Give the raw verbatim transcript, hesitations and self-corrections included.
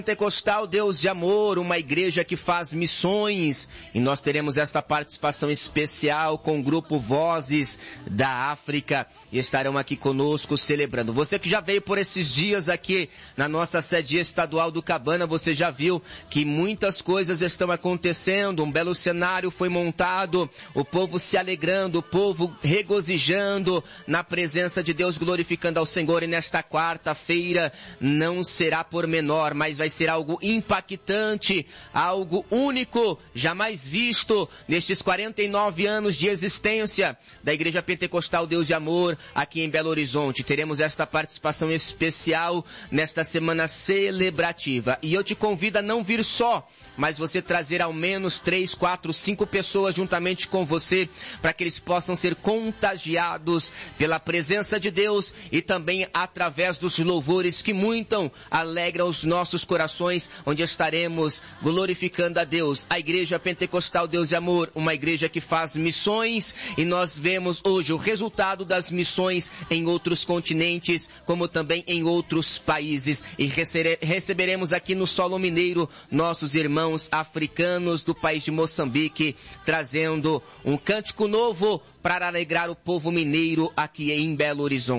Pentecostal Deus de Amor, uma igreja que faz missões, e nós teremos esta participação especial com o grupo Vozes da África, e estarão aqui conosco celebrando. Você que já veio por esses dias aqui na nossa sede estadual do Cabana, você já viu que muitas coisas estão acontecendo, um belo cenário foi montado, o povo se alegrando, o povo regozijando na presença de Deus, glorificando ao Senhor, e nesta quarta-feira não será por menor, mas vai ser algo impactante, algo único, jamais visto nestes quarenta e nove anos de existência da Igreja Pentecostal Deus de Amor aqui em Belo Horizonte. Teremos esta participação especial nesta semana celebrativa. E eu te convido a não vir só, mas você trazer ao menos três, quatro, cinco pessoas juntamente com você, para que eles possam ser contagiados pela presença de Deus e também através dos louvores que muito alegram os nossos corações, onde estaremos glorificando a Deus. A Igreja Pentecostal Deus de Amor, uma igreja que faz missões, e nós vemos hoje o resultado das missões em outros continentes, como também em outros países. E receberemos aqui no solo mineiro nossos irmãos africanos do país de Moçambique, trazendo um cântico novo para alegrar o povo mineiro aqui em Belo Horizonte.